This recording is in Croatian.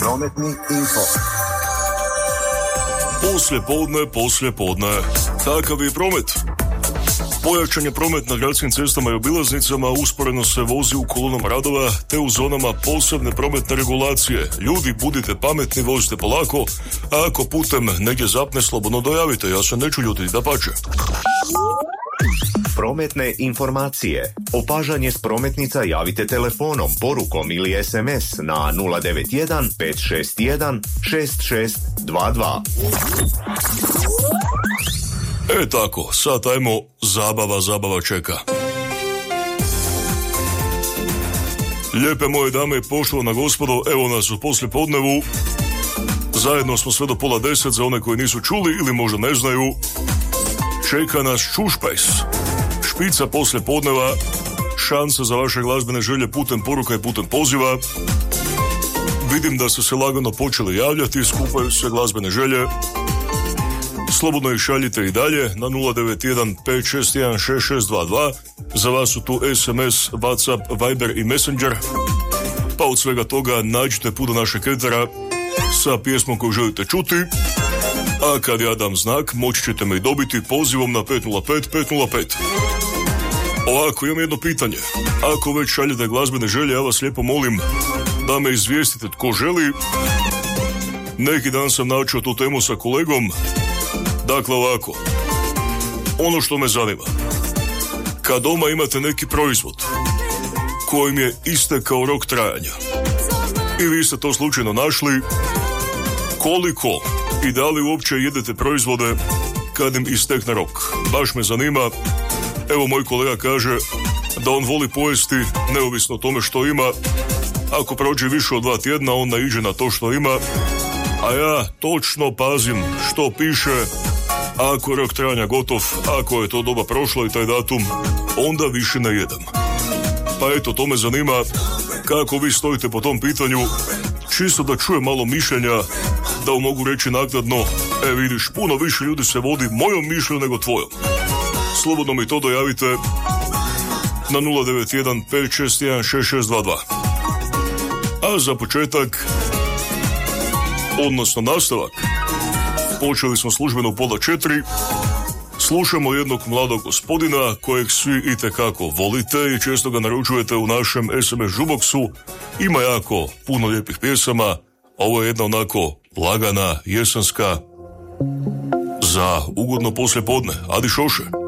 Prometni info. Poslije podne. Takav je promet. Pojačan je promet na gradskim cestama i obilaznicama, usporeno se vozi u kolonama radova te u zonama posebne prometne regulacije. Ljudi, budite pametni, vozite polako, a ako putem negdje zapne, slobodno dojavite, ja se neću ljutiti, dapače. Prometne informacije. Opažanje s prometnica javite telefonom, porukom ili SMS na 091 561 6622. Tako, sad ajmo, zabava čeka. Lijepe moje dame i poštovana gospodo, evo nas u poslijepodnevu. Zajedno smo sve do 9:30, za one koji nisu čuli ili možda ne znaju. Čeka nas Čušpajs. Špica poslijepodneva, šansa za vaše glazbene želje putem poruka i putem poziva. Vidim da su se lagano počeli javljati, skupaju se glazbene želje. Slobodno ih šaljite i dalje na 091 561 6622. Za vas su tu SMS, WhatsApp, Viber i Messenger. Pa od svega toga nađite put do našeg etera sa pjesmom koju želite čuti. A kad ja dam znak, moći ćete me i dobiti pozivom na 505 505. Ovako, imam jedno pitanje. Ako već šaljete glazbene želje, ja vas lijepo molim da me izvijestite tko želi. Neki dan sam načuo tu temu sa kolegom. Dakle, ovako, ono što me zanima, kad doma imate neki proizvod kojim je istekao rok trajanja i vi ste to slučajno našli, koliko i da li uopće jedete proizvode kad im istekne rok? Baš me zanima. Evo, moj kolega kaže da on voli pojesti neovisno o tome što ima. Ako prođe više od 2 tjedna, on naiđe na to što ima, a ja točno pazim što piše. Ako je rok trajanja gotov, ako je to doba prošlo i taj datum, onda više ne jedem. Pa eto, to me zanima kako vi stojite po tom pitanju, čisto da čujem malo mišljenja, da mogu reći naknadno, vidiš, puno više ljudi se vodi mojom mišlju nego tvojom. Slobodno mi to dojavite na 091 561 6622. A za početak, odnosno nastavak, počeli smo službeno u 3:30. Slušamo jednog mladog gospodina kojeg svi itekako volite i često ga naručujete u našem SMS žuboksu. Ima jako puno lijepih pjesama. Ovo je jedna onako lagana, jesenska za ugodno poslijepodne. Adi Šoše.